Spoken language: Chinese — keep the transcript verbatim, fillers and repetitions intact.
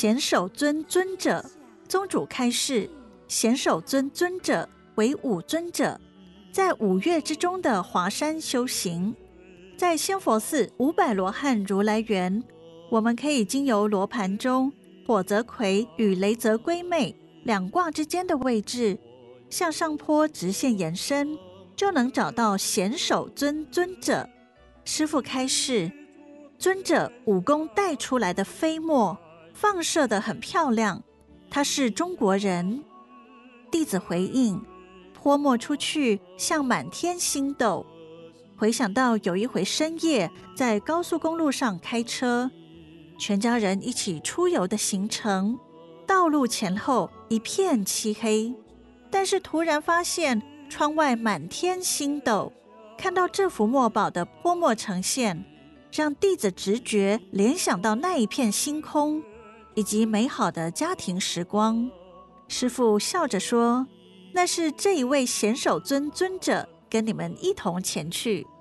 贤首尊尊者，宗主开示，贤首尊尊者为五尊者，在五岳之中的华山修行。在仙佛寺五百罗汉如来园，我们可以经由罗盘中火泽葵与雷泽龟妹两卦之间的位置，向上坡直线延伸，就能找到贤首尊尊者。师父开示，尊者武功带出来的飞沫放射得很漂亮，他是中国人。弟子回应，泼墨出去像满天星斗。回想到有一回深夜在高速公路上开车，全家人一起出游的行程，道路前后一片漆黑，但是突然发现窗外满天星斗，看到这幅墨宝的泼墨呈现，让弟子直觉联想到那一片星空以及美好的家庭时光。师父笑着说，那是这一位贤首尊尊者跟你们一同前去。